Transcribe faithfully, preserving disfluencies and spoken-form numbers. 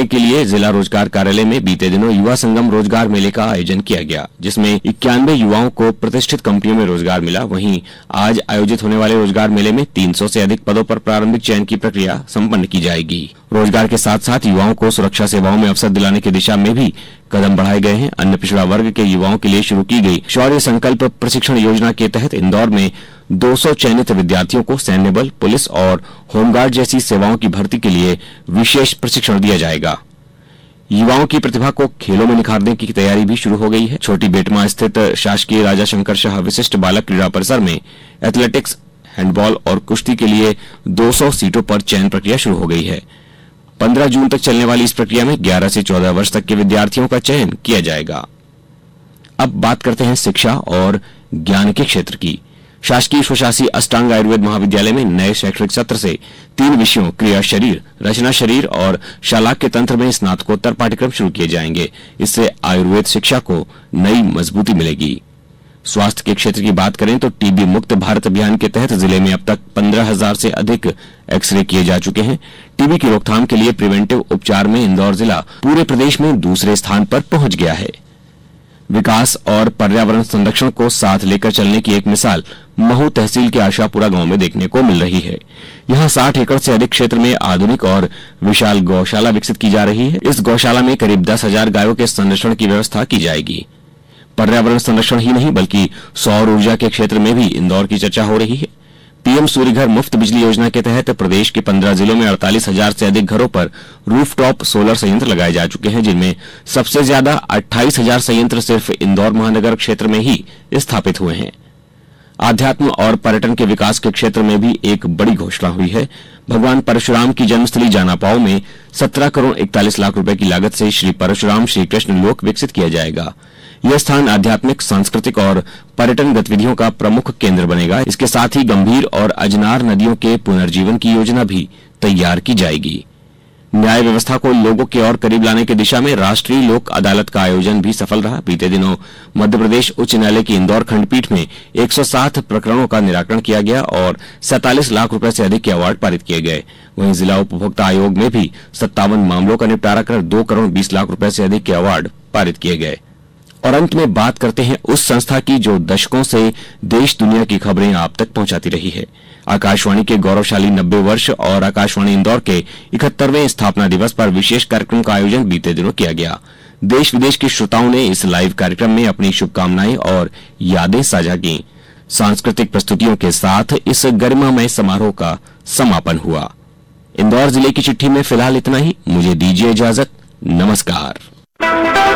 करने के लिए जिला रोजगार कार्यालय में बीते दिनों युवा संगम रोजगार मेले का आयोजन किया गया, जिसमें इक्यानवे युवाओं को प्रतिष्ठित कंपनियों में रोजगार मिला। वहीं आज आयोजित होने वाले रोजगार मेले में तीन सौ से अधिक पदों पर प्रारंभिक चयन की प्रक्रिया संपन्न की जाएगी। रोजगार के साथ साथ युवाओं को सुरक्षा सेवाओं में अवसर दिलाने की दिशा में भी कदम बढ़ाए गए हैं। अन्य पिछड़ा वर्ग के युवाओं के लिए शुरू की गई शौर्य संकल्प प्रशिक्षण योजना के तहत इंदौर में दो सौ चयनित विद्यार्थियों को सैन्य बल, पुलिस और होमगार्ड जैसी सेवाओं की भर्ती के लिए विशेष प्रशिक्षण दिया जाएगा। युवाओं की प्रतिभा को खेलों में निखारने की तैयारी भी शुरू हो गई है। छोटी बेटमा स्थित शासकीय राजा शंकर शाह विशिष्ट बालक क्रीड़ा परिसर में एथलेटिक्स, हैंडबॉल और कुश्ती के लिए दो सौ सीटों पर चयन प्रक्रिया शुरू हो गई है। पंद्रह जून तक चलने वाली इस प्रक्रिया में ग्यारह से चौदह वर्ष तक के विद्यार्थियों का चयन किया जाएगा। अब बात करते हैं शिक्षा और ज्ञान के क्षेत्र की। शासकीय स्वशासी अष्टांग आयुर्वेद महाविद्यालय में नए शैक्षणिक सत्र से तीन विषयों क्रिया शरीर, रचना शरीर और शालाक्य तंत्र में स्नातकोत्तर पाठ्यक्रम शुरू किए जाएंगे। इससे आयुर्वेद शिक्षा को नई मजबूती मिलेगी। स्वास्थ्य के क्षेत्र की बात करें तो टीबी मुक्त भारत अभियान के तहत जिले में अब तक पंद्रह हजार से अधिक एक्सरे किए जा चुके हैं। टीबी की रोकथाम के लिए प्रिवेंटिव उपचार में इंदौर जिला पूरे प्रदेश में दूसरे स्थान पर पहुंच गया है। विकास और पर्यावरण संरक्षण को साथ लेकर चलने की एक मिसाल महू तहसील के आशापुरा गांव में देखने को मिल रही है। यहां साठ एकड़ से अधिक क्षेत्र में आधुनिक और विशाल गौशाला विकसित की जा रही है। इस गौशाला में करीब दस हजार गायों के संरक्षण की व्यवस्था की जाएगी। पर्यावरण संरक्षण ही नहीं बल्कि सौर ऊर्जा के क्षेत्र में भी इंदौर की चर्चा हो रही है। पीएम सूर्यघर मुफ्त बिजली योजना के तहत प्रदेश के पंद्रह जिलों में अड़तालीस हजार से अधिक घरों पर रूफटॉप सोलर संयंत्र लगाए जा चुके हैं, जिनमें सबसे ज्यादा अट्ठाईस हजार संयंत्र सिर्फ इंदौर महानगर क्षेत्र में ही स्थापित हुए हैं। आध्यात्म और पर्यटन के विकास के क्षेत्र में भी एक बड़ी घोषणा हुई है। भगवान परशुराम की जन्मस्थली जानापाव में सत्रह करोड़ इकतालीस लाख रुपए की लागत से श्री परशुराम श्री कृष्ण लोक विकसित किया जाएगा। यह स्थान आध्यात्मिक, सांस्कृतिक और पर्यटन गतिविधियों का प्रमुख केंद्र बनेगा। इसके साथ ही गंभीर और अजनार नदियों के पुनर्जीवन की योजना भी तैयार की जाएगी। न्याय व्यवस्था को लोगों के और करीब लाने की दिशा में राष्ट्रीय लोक अदालत का आयोजन भी सफल रहा। बीते दिनों मध्य प्रदेश उच्च न्यायालय की इंदौर खंडपीठ में एक सौ सात प्रकरणों का निराकरण किया गया और सैंतालीस लाख रुपए से अधिक के अवार्ड पारित किए गए। वहीं जिला उपभोक्ता आयोग में भी सत्तावन मामलों का निपटारा कर दो करोड़ बीस लाख रुपए से अधिक के अवार्ड पारित किए गए। और अंत में बात करते हैं उस संस्था की जो दशकों से देश दुनिया की खबरें आप तक पहुंचाती रही है। आकाशवाणी के गौरवशाली नब्बे वर्ष और आकाशवाणी इंदौर के इकहत्तरवें स्थापना दिवस पर विशेष कार्यक्रम का आयोजन बीते दिनों किया गया। देश विदेश के श्रोताओं ने इस लाइव कार्यक्रम में अपनी शुभकामनाएं और यादें साझा की। सांस्कृतिक प्रस्तुतियों के साथ इस गरिमामय समारोह का समापन हुआ। इंदौर जिले की चिट्ठी में फिलहाल इतना ही। मुझे दीजिए इजाजत। नमस्कार।